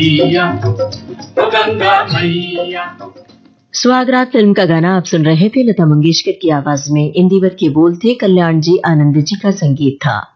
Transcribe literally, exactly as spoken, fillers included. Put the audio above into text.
मैया, ओ गंगा मैया। सुहागरात फिल्म का गाना आप सुन रहे थे। लता मंगेशकर की आवाज में इंदिवर के बोल थे, कल्याण जी आनंद जी का संगीत था।